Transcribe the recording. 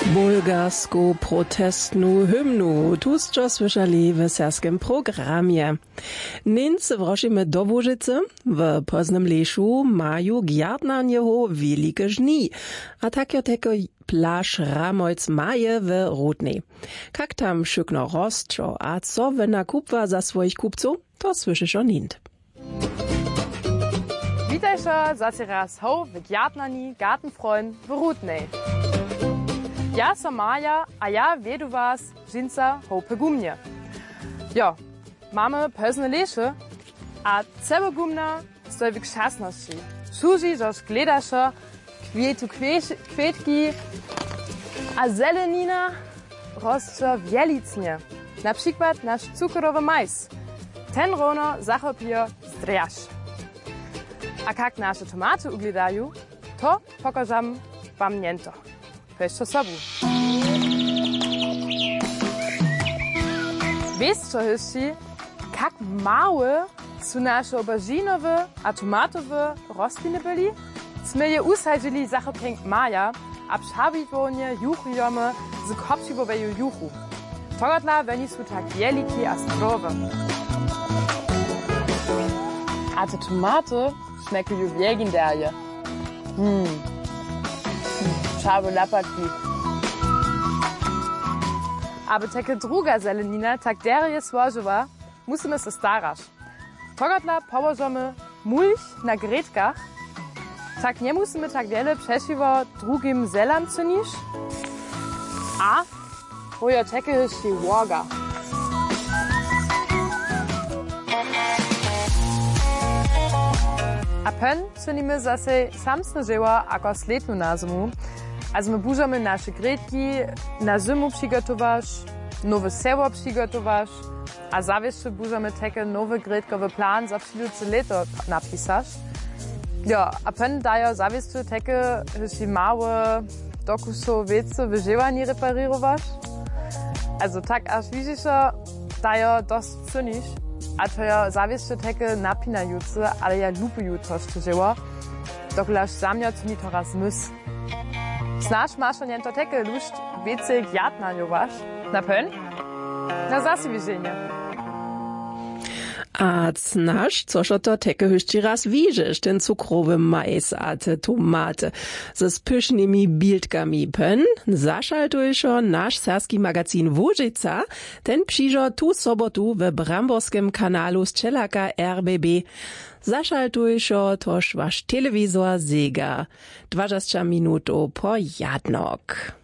Bulgarsku protestnu hymnu, tużczo słyszeli w serskim programie. Niemcy wrosimy do Łużycy, w Poznym Leszu mają gjartnarnieho wielkie żni, a takio teko plaż Ramojc maje w Rudnej. Jak tam szykno rostczo, a co wena kupwa za swoich kupców, to słyszysz o nint. Witajcie zacy raz ho w gjartnarni Gartenfreund w Rudnej. Ja sam Maja, a ja vedu was žinca hope gumnie. Jo, mamy Pozne Lesze, a cebe gumna stoi w krzasności. Służy, żeż gledasze kwietki, a zelenina roscze wielicnie. Na przykład nasz cukrowy majs. Ten rono zachopie zdrjasz. A jak nasze tomaty ugledają, to pokażam wam niento. Weźcie sobą. Wiesz co, hyści, jak małe są nasze auberginowe a tomatowe rośliny byli? Sme je usadzili zachopięk maja, a przawidłonie juchujemy z kopciwowej juchu. Togodla weni są tak wielkie a zdrowe. A te tomaty schmecken ju legendarnie. Schabe lapaki. Aber taka druga zelenina, tak derje słożyła, musimy se starać. Togodla położymy mulch na gredkach, tak nie musimy tak wiele przesiwo drugim zelam cynić, a hoja takie jest się łoga. A pen cynimy zase samsne dzieła jako sletnu na zimu. Also my bużamy nasze gredki na zimu przygotować, nowe seło przygotować, a zawieszcze bużamy takie nowe gredkowy plan za przyjduce leto napisać. Ja, a pen daje zawieszcze takie małe dokusowiece wyżywanie reparirować. Also tak aż widzisz, daje dość cynisz, a to ja zawieszcze takie napinajuce, ale ja lubię to dzieło, dokąd zamia cyni to raz mys. Znasz masz on to takie lust więcej gjartnarniować? Na pen? Na zase widzenie. A znasz, coż to takie hyszci raz widzisz, ten cukrowy majs a te tomaty z pysznymi bildkami pen? Zašaltujšo nasz serski magazin Łużyca, ten przyjrzał tu sobotu w Bramborskim kanalu z Čelaka RBB. Zašaltujšo toż wasz telewizor zega. 20 minut po jadnok.